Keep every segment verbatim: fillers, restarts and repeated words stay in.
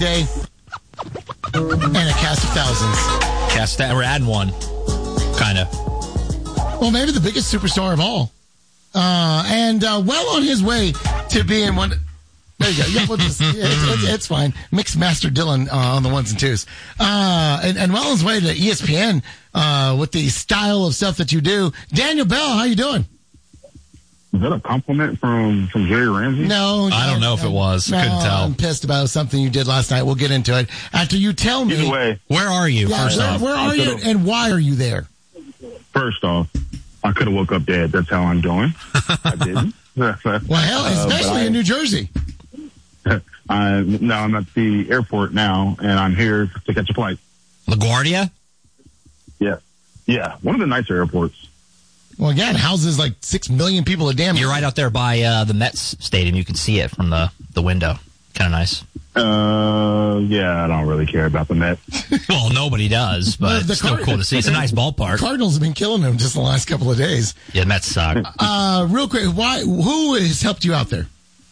day and a cast of thousands. Cast that, we're adding one, kind of. Well, maybe the biggest superstar of all, uh, and uh, well on his way to being one. There you go. Yeah, we'll just, it's, it's, it's fine. Mixed Master Dylan uh, on the ones and twos, uh, and, and well on his way to E S P N uh, with the style of stuff that you do. Daniel Bell, how you doing? Is that a compliment from, from Jerry Ramsey? No. I don't know if it was. No, Couldn't tell. I'm pissed about something you did last night. We'll get into it after you tell me. Either way, Where are you, Yeah, first where, off? where are you and why are you there? first off, I could have woke up dead. That's how I'm doing. I didn't. Well, hell, especially uh, I, in New Jersey. I, no, I'm at the airport now, and I'm here to catch a flight. LaGuardia? Yeah. Yeah, one of the nicer airports. Well, again, houses like six million people a damn. You're right out there by uh, the Mets stadium. You can see it from the, the window. Kind of nice. Uh, yeah, I don't really care about the Mets. Well, nobody does, but The- the it's still Card- cool to see. It's a nice ballpark. Cardinals have been killing them just the last couple of days. Yeah, the Mets suck. Uh, real quick, why? Who has helped you out there?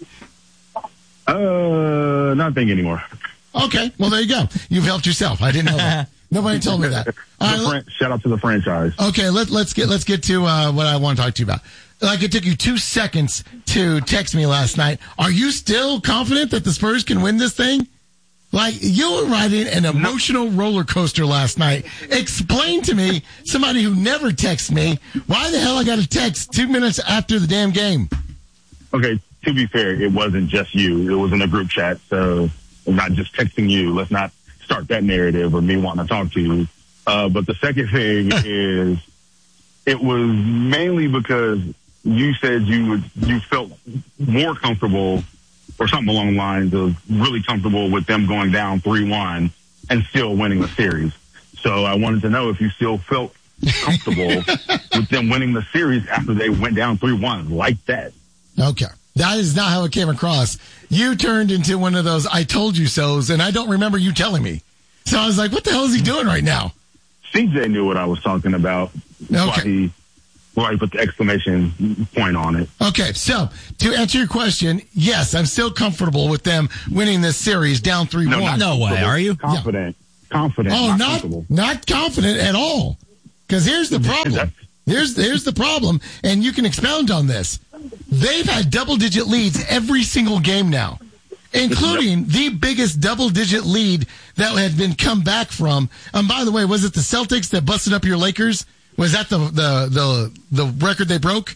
Uh, not thinking anymore. Okay, well there you go. You've helped yourself. I didn't know that. Nobody told me that. All right, The let- fran- shout out to the franchise. okay, let, let's get let's get to uh, what I want to talk to you about. Like it took you two seconds to text me last night. Are you still confident that the Spurs can win this thing? Like you were riding an emotional roller coaster last night. Explain to me, somebody who never texts me, why the hell I got a text two minutes after the damn game. Okay, to be fair, it wasn't just you. It was in a group chat, so I'm not just texting you. Let's not start that narrative of me wanting to talk to you. Uh, but the second thing is, it was mainly because you said you would, you felt more comfortable or something along the lines of really comfortable with them going down three one and still winning the series. So I wanted to know if you still felt comfortable with them winning the series after they went down three one like that. Okay. That is not how it came across. You turned into one of those I told you so's, and I don't remember you telling me. So I was like, what the hell is he doing right now? C J knew what I was talking about. That's Okay. why he, why he put the exclamation point on it. Okay, so to answer your question, yes, I'm still comfortable with them winning this series down three one. not No way, are you? Confident. Confident. Oh, not, not comfortable. not confident at all. Because here's the problem. Here's here's the problem, and you can expound on this. They've had double-digit leads every single game now, including the biggest double-digit lead that had been come back from. And by the way, was it the Celtics that busted up your Lakers? Was that the the the, the record they broke?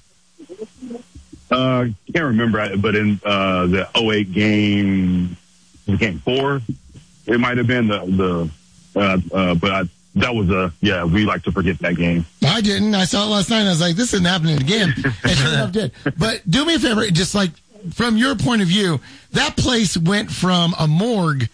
Uh, can't remember, but in uh, the oh eight game, game four, it might have been the the. Uh, uh, but I, that was a yeah. We like to forget that game. I didn't. I saw it last night. And I was like, this isn't happening again. And sure enough, did. But do me a favor, just like from your point of view, that place went from a morgue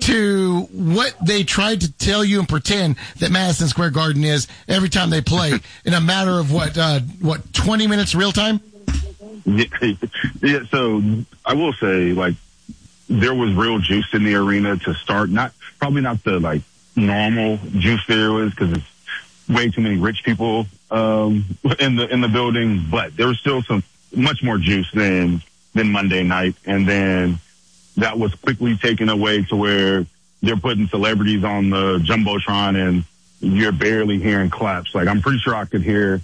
to what they tried to tell you and pretend that Madison Square Garden is every time they play in a matter of what, uh, what, twenty minutes real time? Yeah, yeah. So I will say, like, there was real juice in the arena to start. Not probably not the like normal juice there was because it's way too many rich people um, in the in the building. But there was still some much more juice than than Monday night, and then that was quickly taken away to where they're putting celebrities on the jumbotron, and you're barely hearing claps. Like I'm pretty sure I could hear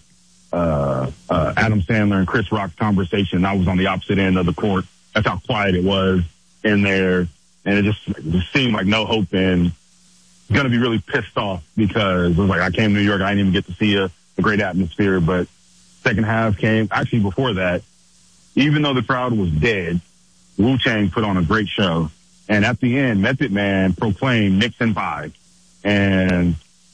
uh, uh, Adam Sandler and Chris Rock's conversation. I was on the opposite end of the court. That's how quiet it was in there. And it just, it just seemed like no hope and going to be really pissed off because it was like, I came to New York. I didn't even get to see a, a great atmosphere, but second half came actually before that, even though the crowd was dead, Wu-Tang put on a great show. And at the end, Method Man proclaimed Knicks in five. And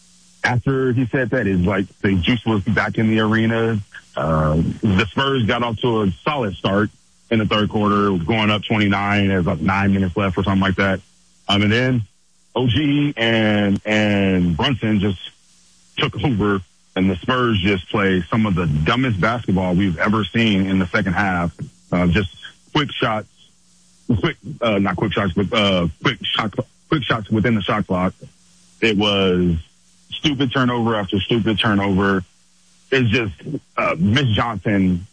after he said that, it's like the juice was back in the arena. Uh, the Spurs got off to a solid start in the third quarter. It was going up twenty-nine. There's like nine minutes left or something like that. Um, and then O G and, and Brunson just took over, and the Spurs just played some of the dumbest basketball we've ever seen in the second half. Uh, just quick shots, quick, uh, not quick shots, but, uh, quick shot, quick shots within the shot clock. It was stupid turnover after stupid turnover. It's just, uh, Mitch Johnson,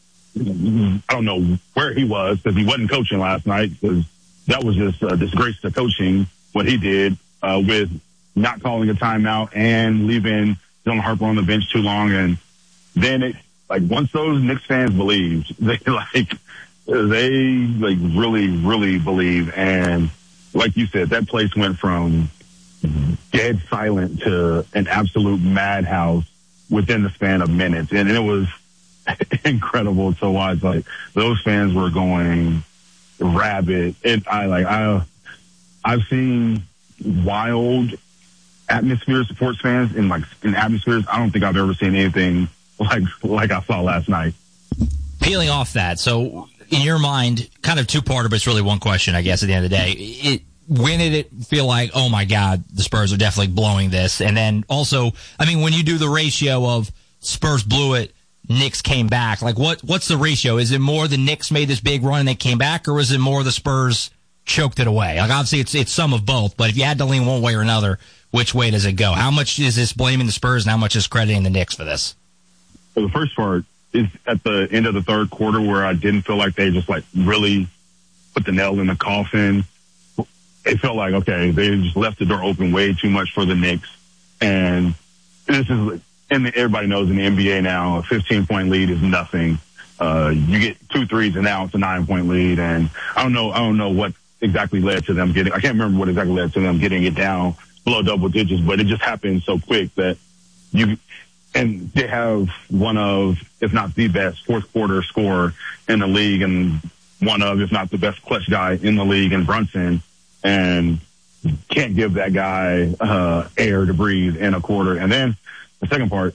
I don't know where he was because he wasn't coaching last night because that was just a disgrace to coaching. what he did uh, with not calling a timeout and leaving Dylan Harper on the bench too long. And then it, like, once those Knicks fans believed, they like, they like really, really believe. And like you said, that place went from dead silent to an absolute madhouse within the span of minutes. And it was incredible to watch. Like, those fans were going rabid. And I like, I, I've seen wild atmosphere, sports fans in like in atmospheres. I don't think I've ever seen anything like like I saw last night. Peeling off that, so in your mind, kind of two-parter, but it's really one question, I guess, at the end of the day. It, when did it feel like, oh my God, the Spurs are definitely blowing this? And then also, I mean, when you do the ratio of Spurs blew it, Knicks came back, like what what's the ratio? Is it more the Knicks made this big run and they came back, or is it more the Spurs choked it away? Like, obviously, it's it's some of both, but if you had to lean one way or another, which way does it go? How much is this blaming the Spurs and how much is crediting the Knicks for this? So the first part is at the end of the third quarter where I didn't feel like they just like really put the nail in the coffin. It felt like, okay, they just left the door open way too much for the Knicks. And this is, and everybody knows in the N B A now, a fifteen point lead is nothing. Uh, you get two threes and now it's a nine point lead. And I don't know, I don't know what exactly led to them getting, I can't remember what exactly led to them getting it down below double digits, but it just happened so quick that you, and they have one of, if not the best, fourth quarter scorer in the league, and one of, if not the best clutch guy in the league in Brunson, and can't give that guy uh, air to breathe in a quarter. And then the second part,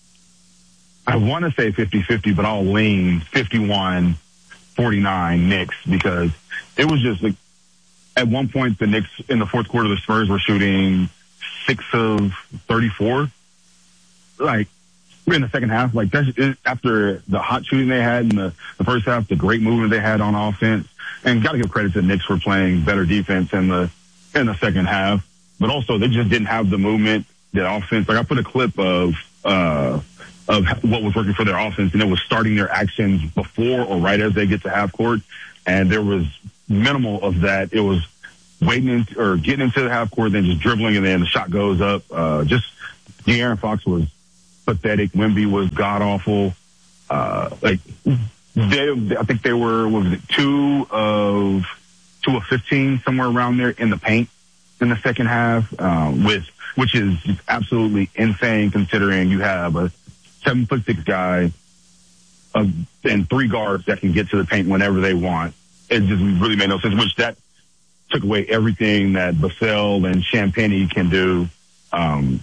I want to say fifty-fifty, but I'll lean fifty-one forty-nine Knicks, because it was just like, at one point, the Knicks in the fourth quarter, the Spurs were shooting six of thirty-four. Like, in the second half, like, that's, it, after the hot shooting they had in the, the first half, the great movement they had on offense, and got to give credit to the Knicks for playing better defense in the in the second half. But also, they just didn't have the movement, the offense. Like, I put a clip of uh, of what was working for their offense, and it was starting their actions before or right as they get to half court, and there was minimal of that. It was waiting in, or getting into the half court, then just dribbling, and then the shot goes up. Uh, just De'Aaron Fox was pathetic. Wemby was god awful. Uh, like they, I think they were what was it two of two of fifteen, somewhere around there in the paint in the second half, uh, with which is just absolutely insane considering you have a seven foot six guy uh, and three guards that can get to the paint whenever they want. It just really made no sense, which that took away everything that Vassell and Champagnie can do. Um,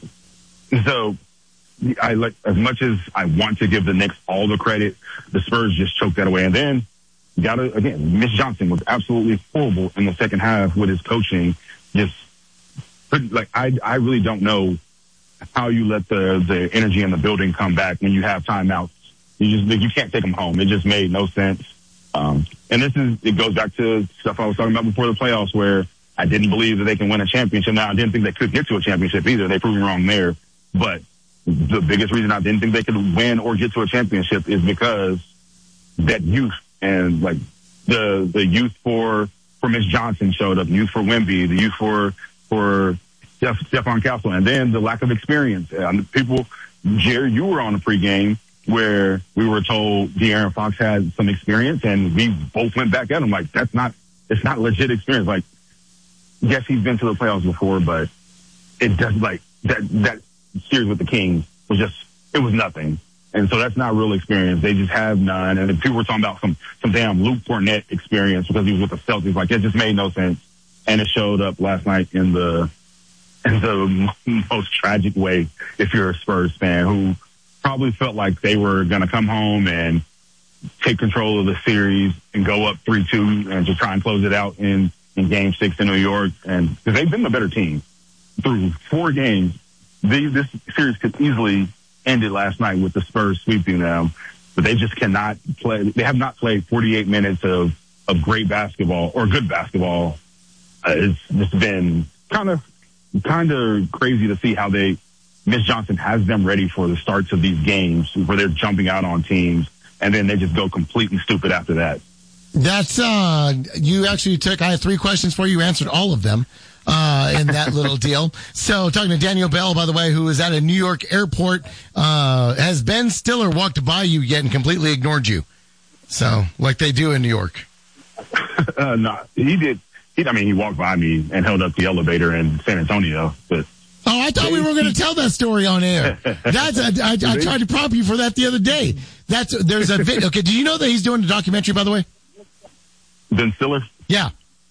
so I like, as much as I want to give the Knicks all the credit, the Spurs just choked that away. And then got to, again, Mitch Johnson was absolutely horrible in the second half with his coaching. Just like, I, I really don't know how you let the, the energy in the building come back when you have timeouts. You just, you can't take them home. It just made no sense. Um, and this is, it goes back to stuff I was talking about before the playoffs, where I didn't believe that they can win a championship. Now, I didn't think they could get to a championship either. They proved me wrong there. But the biggest reason I didn't think they could win or get to a championship is because that youth, and like the, the youth for, for Mitch Johnson showed up, youth for Wemby, the youth for, for Steph, Stephon Castle, and then the lack of experience. Um, people, Jerry, you were on the pregame where we were told De'Aaron Fox had some experience, and we both went back at him like, that's not, it's not legit experience. Like, yes, he's been to the playoffs before, but it does, like, that, that series with the Kings was just, it was nothing. And so that's not real experience. They just have none. And people were talking about some, some damn Luke Fournette experience because he was with the Celtics. Like, it just made no sense. And it showed up last night in the, in the most tragic way, if you're a Spurs fan who probably felt like they were going to come home and take control of the series and go up three two and to try and close it out in, in game six in New York. And because they've been the better team through four games, they, this series could easily end it last night with the Spurs sweeping them, but they just cannot play. They have not played forty-eight minutes of, of great basketball or good basketball. Uh, it's just been kind of, kind of crazy to see how they, Mitch Johnson has them ready for the starts of these games where they're jumping out on teams, and then they just go completely stupid after that. That's, uh, you actually took, I had three questions for you. You answered all of them. uh, in that little deal. So talking to Daniel Bell, by the way, who is at a New York airport, uh, has Ben Stiller walked by you yet and completely ignored you? So like they do in New York. uh, no, he did. He, I mean, he walked by me and held up the elevator in San Antonio, but. Oh, I thought we were going to tell that story on air. That's a, I, I tried to prop you for that the other day. That's there's a video. Okay, do you know that he's doing a documentary, by the way? Ben Stiller? Yeah.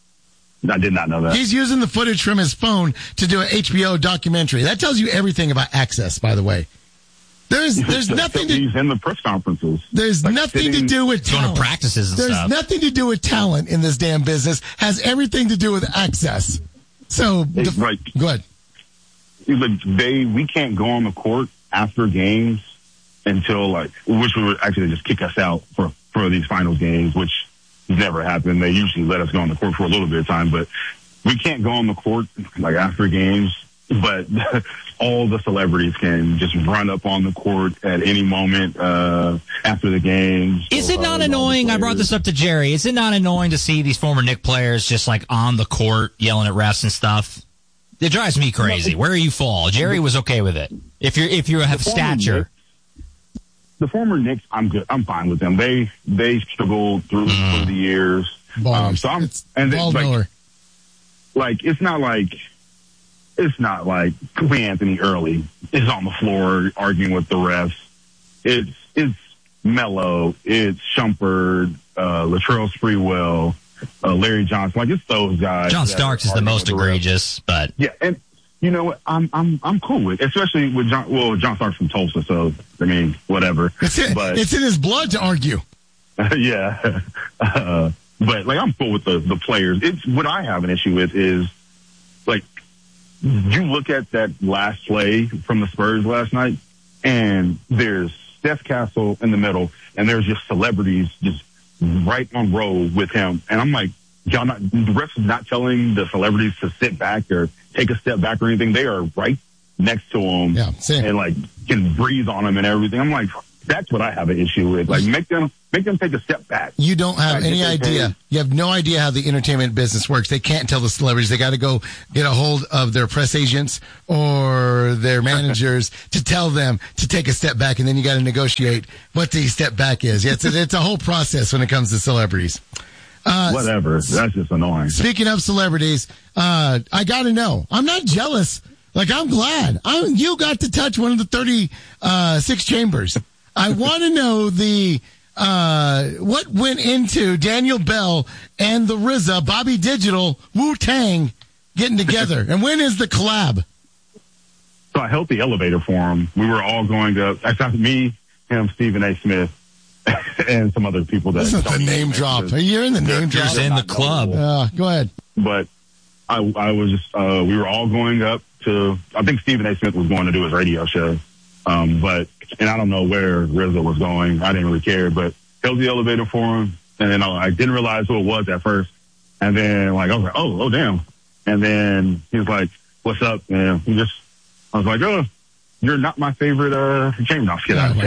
I did not know that. He's using the footage from his phone to do an H B O documentary. That tells you everything about Access, by the way. There's there's nothing to. He's in the press conferences. There's like nothing sitting, to do with talent. Going to practices and there's stuff. nothing to do with talent in this damn business. Has everything to do with access. So, hey, the, right. Go ahead. Like they, we can't go on the court after games until like, which would actually just kick us out for for these finals games, which never happened. They usually let us go on the court for a little bit of time, but we can't go on the court like after games. But all the celebrities can just run up on the court at any moment uh, after the games. Is it not uh, annoying? I brought this up to Jerry. Is it not annoying to see these former Knicks players just like on the court yelling at refs and stuff? It drives me crazy. Where you fall, Jerry was okay with it. If you're if you have stature, Knicks, the former Knicks, I'm good. I'm fine with them. They they struggled through, mm. through the years. Um, so I'm it's and ball like, miller. like it's not like it's not like Lee Anthony Early is on the floor arguing with the refs. It's it's Melo, it's Shumpert, uh, Latrell Sprewell. Uh, Larry Johnson, like it's those guys. John Starks is the most egregious, but yeah, and you know what? I'm I'm I'm cool with, especially with John. Well, John Starks from Tulsa, so I mean, whatever. It's in, but it's in his blood to argue. yeah, uh, but like I'm cool with the the players. It's what I have an issue with is like you look at that last play from the Spurs last night, and there's Steph Castle in the middle, and there's just celebrities just right on row with him. And I'm like, y'all not, the refs is not telling the celebrities to sit back or take a step back or anything. They are right next to him yeah, same. and like can breathe on him and everything. I'm like, that's what I have an issue with. Like make them, make them take a step back. You don't have like, any idea. Paid. You have no idea how the entertainment business works. They can't tell the celebrities. They got to go get a hold of their press agents or their managers to tell them to take a step back. And then you got to negotiate what the step back is. Yeah, it's a, it's a whole process when it comes to celebrities. Uh, Whatever. That's just annoying. Speaking of celebrities, uh, I got to know. I'm not jealous. Like, I'm glad. I'm, you got to touch one of the thirty-six uh, chambers. I want to know the uh, what went into Daniel Bell and the R Z A, Bobby Digital, Wu-Tang getting together. And when is the collab? So I held the elevator for him. We were all going up. I thought me, him, Stephen A. Smith, and some other people. That this is the name drop. You're in the name drop. You're in the club. Uh, go ahead. But I, I was just, uh, we were all going up to, I think Stephen A. Smith was going to do his radio show. Um, but, and I don't know where R Z A was going. I didn't really care, but held the elevator for him. And then I, I didn't realize who it was at first. And then like, I was like, oh, oh, damn. And then he was like, what's up? And he just, I was like, oh, you're not my favorite, uh, chamber. No, get out of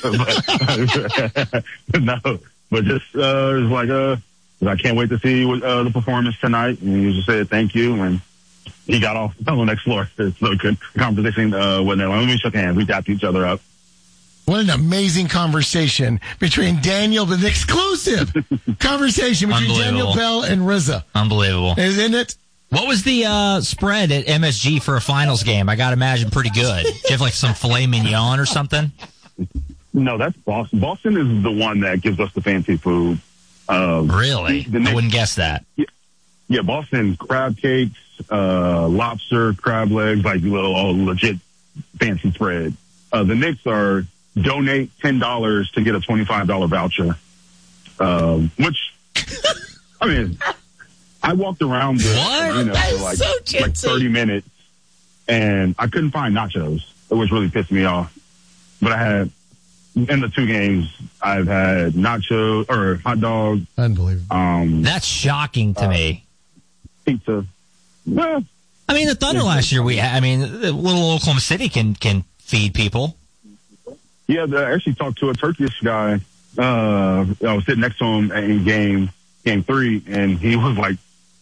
here. No, but just, uh, it was like, uh, I can't wait to see what, uh, the performance tonight. And he just said, thank you. And he got off on the next floor. It's so good. Conversation, uh, when we shook hands, we tapped each other up. What an amazing conversation between Daniel, an exclusive conversation between Daniel Bell and R Z A. Unbelievable. Isn't it? What was the uh, spread at M S G for a finals game? I got to imagine pretty good. Do you have like some filet mignon or something? No, that's Boston. Boston is the one that gives us the fancy food. Uh, really? The next, I wouldn't guess that. Yeah, yeah, Boston crab cakes, uh, lobster, crab legs, like little oh, legit fancy spread. Uh, the Knicks are donate ten dollars to get a twenty-five dollars voucher, um, which, I mean, I walked around the, what? you know, for like, so like thirty minutes, and I couldn't find nachos, which really pissed me off. But I had, in the two games, I've had nacho or hot dog. Unbelievable. Um, That's shocking to uh, me. Pizza. Well, I mean, the Thunder last year, we, I mean, little Oklahoma City can, can feed people. Yeah, I actually talked to a Turkish guy. Uh, I was sitting next to him in game, game three, and he was like,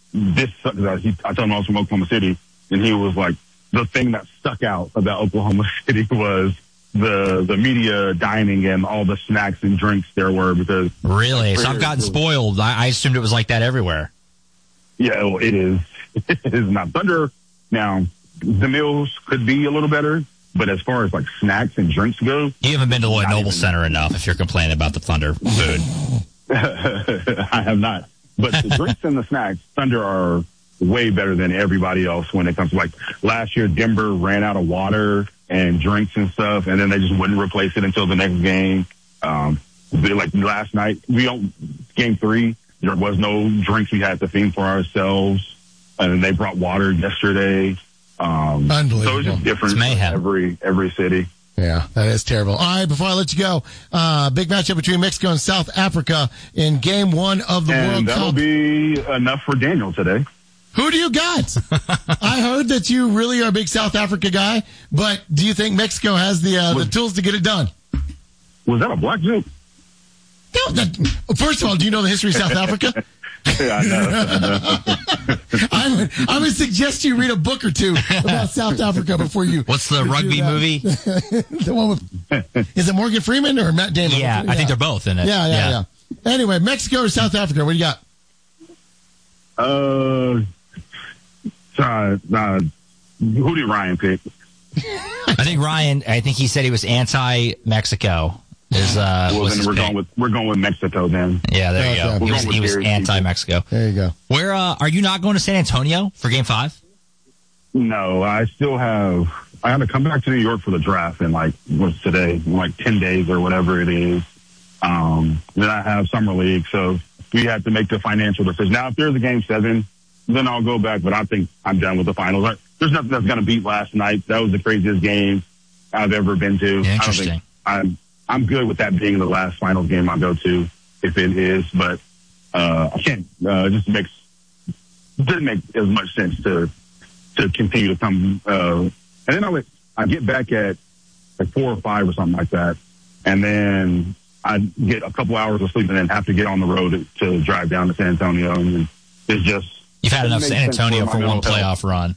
this, uh, he, I told him I was from Oklahoma City, and he was like, the thing that stuck out about Oklahoma City was the the media dining and all the snacks and drinks there were. Because really, so I've gotten spoiled. I, I assumed it was like that everywhere. Yeah, well, it is. It is not. Thunder, now, the meals could be a little better, but as far as like snacks and drinks go, you haven't been to Lloyd Noble Center enough if you're complaining about the Thunder food. I have not. But the drinks and the snacks, Thunder are way better than everybody else when it comes to, like, last year Denver ran out of water and drinks and stuff, and then they just wouldn't replace it until the next game. Um, they, like last night, we don't, game three, there was no drinks. We had to feed for ourselves, and they brought water yesterday. Um, Unbelievable. So it's just different it's mayhem. every every city. Yeah, that is terrible. All right, before I let you go, uh, big matchup between Mexico and South Africa in game one of the and World that'll Cup. be enough for Daniel today. Who do you got? I heard that you really are a big South Africa guy, but do you think Mexico has the uh, the tools to get it done? Was that a black joke? No, that, first of all, do you know the history of South Africa? Yeah, I know. I would, I would suggest you read a book or two about South Africa before you. What's the rugby movie? The one with, is it Morgan Freeman or Matt Damon? Yeah, yeah, I think they're both in it. Yeah, yeah, yeah, yeah. Anyway, Mexico or South Africa? What do you got? Uh, uh, uh who did Ryan pick? I think Ryan. I think he said he was anti-Mexico. Is uh, well, was then his we're pick. going with we're going with Mexico then. Yeah, there you Okay. go. He We're was, going he with was Gary's anti-Mexico. There you go. Where uh, are you not going to San Antonio for Game Five? No, I still have. I have to come back to New York for the draft in like what's today, in like ten days or whatever it is. Um, then I have summer league, so we have to make the financial decision. Now, if there's a game seven, then I'll go back. But I think I'm done with the finals. I, there's nothing that's going to beat last night. That was the craziest game I've ever been to. Yeah, I don't interesting. think I'm I'm good with that being the last finals game I go to, if it is. But uh, I can't. Uh, it just makes didn't make as much sense to to continue to come. Uh, and then I would I get back at like four or five or something like that, and then I get a couple hours of sleep and then have to get on the road to, to drive down to San Antonio. And it's just You've had enough makes San sense Antonio for for my one mental health. playoff run.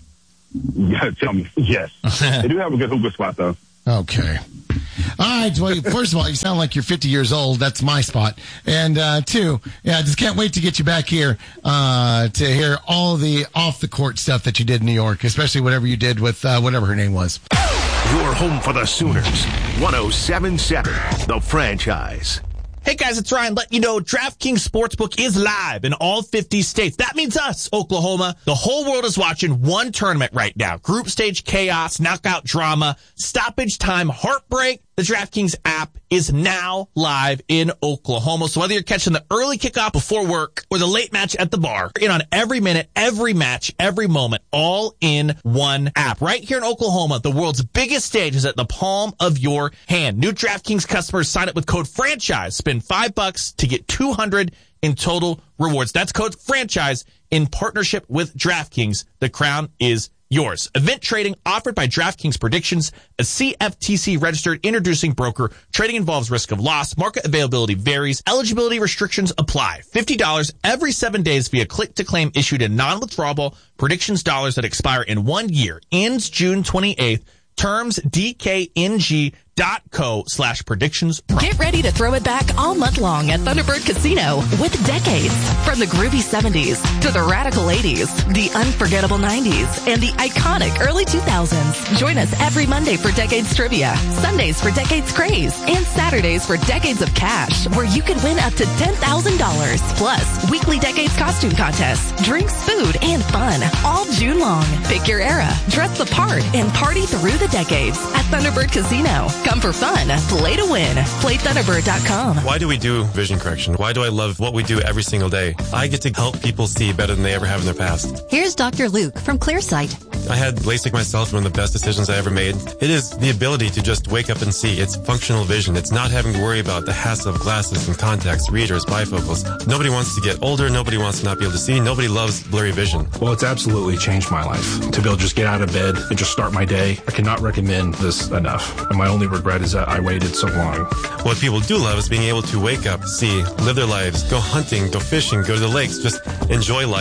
Yeah, tell me. Yes. They do have a good hookah spot, though. Okay. All right. Well, first of all, you sound like you're fifty years old. That's my spot. And uh, two, yeah, I just can't wait to get you back here uh, to hear all the off the court stuff that you did in New York, especially whatever you did with uh, whatever her name was. Your home for the Sooners. one oh seven point seven, The Franchise. Hey guys, it's Ryan letting you know DraftKings Sportsbook is live in all fifty states. That means us, Oklahoma. The whole world is watching one tournament right now. Group stage chaos, knockout drama, stoppage time, heartbreak. The DraftKings app is now live in Oklahoma. So whether you're catching the early kickoff before work or the late match at the bar, you're in on every minute, every match, every moment, all in one app. Right here in Oklahoma, the world's biggest stage is at the palm of your hand. New DraftKings customers sign up with code FRANCHISE. Spend five bucks to get two hundred in total rewards. That's code FRANCHISE in partnership with DraftKings. The crown is yours. Event trading offered by DraftKings Predictions, a C F T C registered introducing broker. Trading involves risk of loss. Market availability varies. Eligibility restrictions apply. fifty dollars every seven days via click to claim issued in non-withdrawable predictions dollars that expire in one year. Ends June twenty-eighth. Terms D K N G dot co slash predictions. Get ready to throw it back all month long at Thunderbird Casino with decades. From the groovy seventies to the radical eighties, the unforgettable nineties, and the iconic early two thousands. Join us every Monday for Decades Trivia, Sundays for Decades Craze, and Saturdays for Decades of Cash, where you can win up to ten thousand dollars. Plus, weekly Decades costume contests, drinks, food, and fun all June long. Pick your era, dress the part, and party through the decades at Thunderbird Casino. Come for fun, play to win. Play Thunderbird dot com. Why do we do vision correction? Why do I love what we do every single day? I get to help people see better than they ever have in their past. Here's Doctor Luke from Clearsight. I had LASIK myself, one of the best decisions I ever made. It is the ability to just wake up and see. It's functional vision. It's not having to worry about the hassle of glasses and contacts, readers, bifocals. Nobody wants to get older. Nobody wants to not be able to see. Nobody loves blurry vision. Well, it's absolutely changed my life. To be able to just get out of bed and just start my day, I cannot recommend this enough. And my only regret is that I waited so long. What people do love is being able to wake up, see, live their lives, go hunting, go fishing, go to the lakes, just enjoy life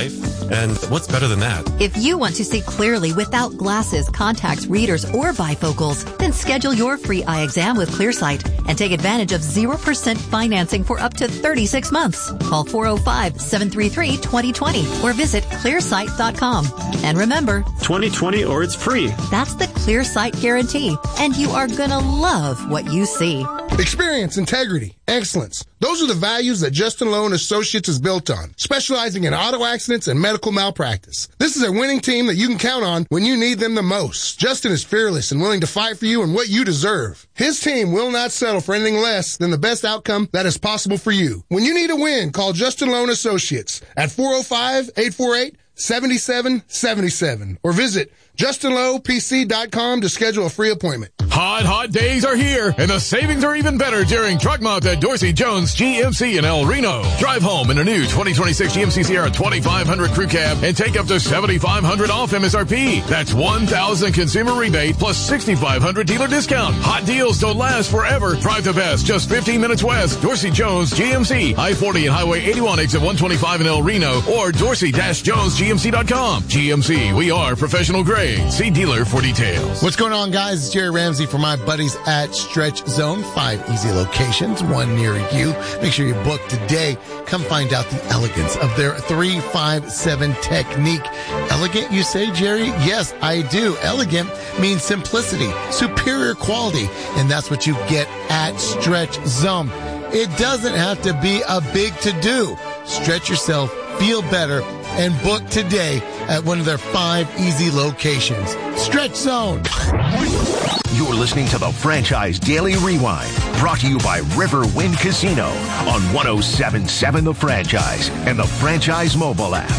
And what's better than that? If you want to see clearly without glasses, contacts, readers, or bifocals, then schedule your free eye exam with ClearSight and take advantage of zero percent financing for up to thirty-six months. Call four oh five, seven three three, two oh two oh or visit clear sight dot com. And remember, twenty twenty or it's free. That's the ClearSight guarantee, and you are gonna love what you see. Experience, integrity, excellence. Those are the values that Justin Lowe and Associates is built on, specializing in auto accidents and medical malpractice. This is a winning team that you can count on when you need them the most. Justin is fearless and willing to fight for you and what you deserve. His team will not settle for anything less than the best outcome that is possible for you. When you need a win, call Justin Lowe and Associates at four oh five, eight four eight, seven seven seven seven or visit justin lowe p c dot com to schedule a free appointment. Hot, hot days are here, and the savings are even better during Truck Month at Dorsey Jones G M C in El Reno. Drive home in a new twenty twenty-six G M C Sierra twenty-five hundred Crew Cab and take up to seventy-five hundred dollars off M S R P. That's one thousand dollars consumer rebate plus sixty-five hundred dollars dealer discount. Hot deals don't last forever. Drive the best, just fifteen minutes west. Dorsey Jones G M C, I forty and Highway eighty-one, exit one twenty-five in El Reno, or dorsey dash jones g m c dot com. G M C, we are professional grade. See dealer for details. What's going on, guys? It's Jerry Ramsey for my buddies at Stretch Zone. Five easy locations, one near you. Make sure you book today. Come find out the elegance of their three five seven technique. Elegant, you say, Jerry? Yes, I do. Elegant means simplicity, superior quality, and that's what you get at Stretch Zone. It doesn't have to be a big to-do. Stretch yourself, feel better, and book today at one of their five easy locations. Stretch Zone. You're listening to the Franchise Daily Rewind, brought to you by Riverwind Casino on one oh seven point seven The Franchise and the Franchise mobile app.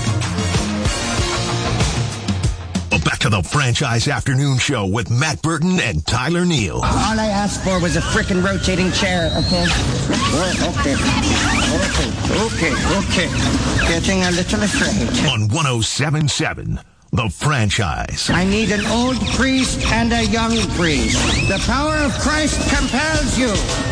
Back to the Franchise Afternoon Show with Matt Burton and Tyler Neal. All I asked for was a frickin' rotating chair, okay? Well, okay. Okay, okay, okay. Getting a little afraid. On one oh seven point seven The Franchise. I need an old priest and a young priest. The power of Christ compels you.